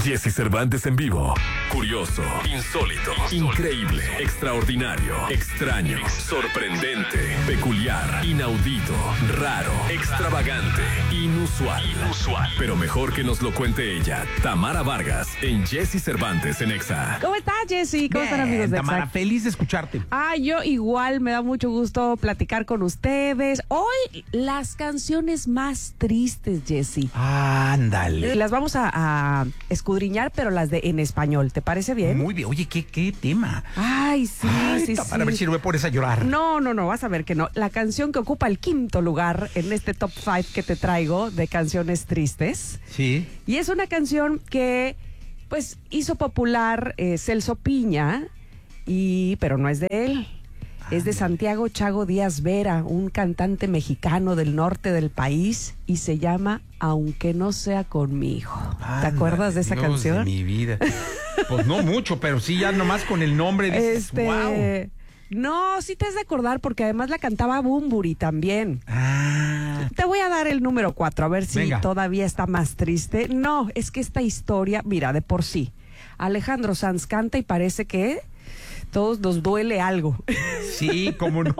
Jesse Cervantes en vivo. Curioso, insólito, increíble, extraordinario, extraño, sorprendente, peculiar, inaudito, raro, extravagante, inusual. Pero mejor que nos lo cuente ella, Tamara Vargas, en Jesse Cervantes en Exa. ¿Cómo estás, Jessy? ¿Cómo están, amigos de Tamara, Exa? feliz de escucharte. Yo igual, me da mucho gusto platicar con ustedes. Hoy, las canciones más tristes, Jessy. Ándale. Las vamos a escudriñar, pero las de en español. ¿Te parece bien? Muy bien. Oye, ¿qué tema? Ay, sí, sí. Para ver si no me pones a llorar. No, vas a ver que no. La canción que ocupa el quinto lugar en este top 5 que te traigo de canciones tristes. Sí. Y es una canción que, pues, hizo popular Celso Piña, pero no es de él. Es de Santiago Chago Díaz Vera, un cantante mexicano del norte del país, y se llama Aunque no sea conmigo. ¿Te acuerdas de esa Dios canción? De mi vida. Pues no mucho, pero sí, ya nomás con el nombre dices, wow. No, sí te has de acordar, porque además la cantaba Bunbury también. Te voy a dar el número 4, a ver si Venga. todavía está más triste. No, es que esta historia, mira, de por sí, Alejandro Sanz canta y parece que todos nos duele algo. Sí, cómo no.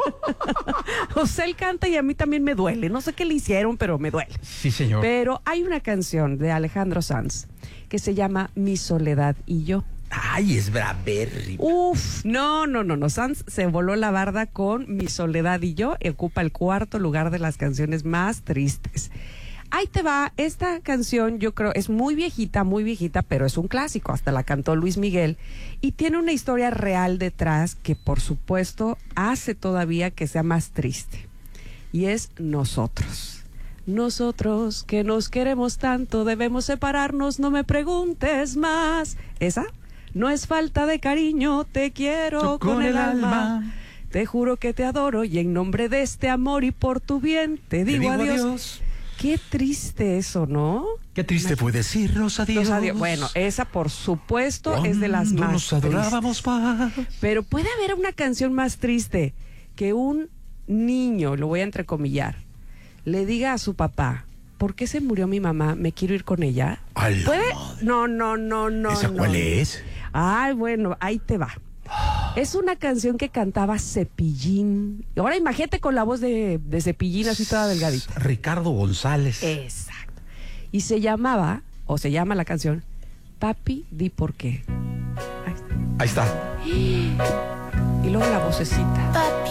O sea, él canta y a mí también me duele. No sé qué le hicieron, pero me duele. Sí, señor. Pero hay una canción de Alejandro Sanz que se llama Mi Soledad y Yo. Ay, es braverri. Uf, no. Sanz se voló la barda con Mi Soledad y Yo y ocupa el cuarto lugar de las canciones más tristes. Ahí te va, esta canción yo creo es muy viejita, pero es un clásico, hasta la cantó Luis Miguel y tiene una historia real detrás que por supuesto hace todavía que sea más triste. Y es Nosotros. Nosotros que nos queremos tanto debemos separarnos, no me preguntes más. ¿Esa? No es falta de cariño, te quiero con el alma. Te juro que te adoro y en nombre de este amor y por tu bien te digo adiós. Qué triste eso, ¿no? Qué triste fue decirnos adiós. Bueno, esa por supuesto es de las más nos adorábamos más. Pero puede haber una canción más triste que un niño, lo voy a entrecomillar, le diga a su papá: ¿por qué se murió mi mamá? ¿Me quiero ir con ella? ¿Puede? No. ¿Esa cuál es? Ay, bueno, ahí te va. Es una canción que cantaba Cepillín. Ahora imagínate con la voz de Cepillín así toda delgadita. Ricardo González. Exacto. Y se llama la canción Papi, di por qué. Ahí está. Y luego la vocecita.